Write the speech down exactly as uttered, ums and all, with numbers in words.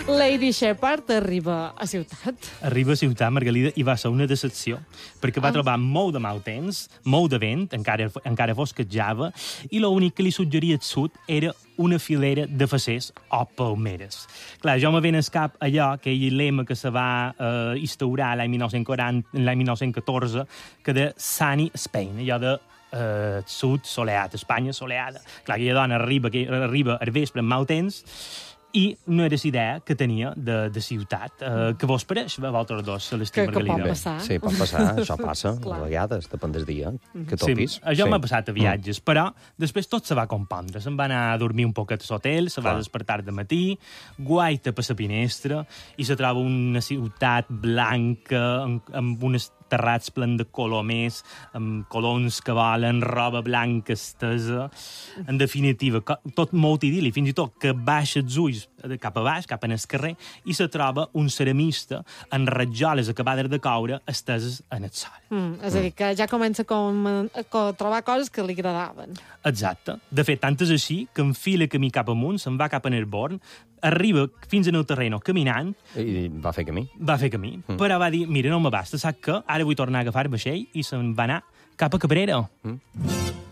Lady Shepard arriba a ciutat. Arriba a ciutat, Margalida, i va ser una decepció, perquè va ah. trobar molt de mal temps, molt de vent, encara, encara fosquejava, i l'únic que li suggeria al sud era una filera de facers o palmeres. Clar, jo me ven al cap allò, que és el lema que se va eh, instaurar l'any dinou quaranta, l'any dinou catorze, que de Sunny Spain, allò de eh, sud soleat, Espanya soleada. Clar, aquella dona arriba, que arriba al vespre amb mal temps, i no era la idea que tenia de, de ciutat. Uh, que vos pareix, a vosaltres dos, Celestí, Margalida? Que, que pot passar. Sí, pot passar, això passa, a vegades, depèn del dia, que topis. Sí, això sí. m'ha passat a viatges, mm. però després tot se va compondre. Se'n va anar a dormir un poquet a l'hotel, se va despertar de matí, guaita per la finestra, i se troba una ciutat blanca, amb, amb unes terrats plens de colomers, amb colons que volen, roba blanca estesa. En definitiva, tot molt idíl·lic, fins i tot que baixa els ulls cap a baix, cap en el carrer, i se troba un ceramista amb ratjoles acabades de coure esteses en el sol. Mm, és a dir, que ja comença com a, a trobar coses que li agradaven. Exacte. De fet, tant és així que enfila camí cap amunt, se'n va cap a Nerborn, arriba fins en el terreno caminant... I va fer camí. Va fer camí, mm. però va dir, mira, no m'abasta, saps què? Ara vull tornar a agafar vaixell, i se'n va anar cap a Cabrera. Mm.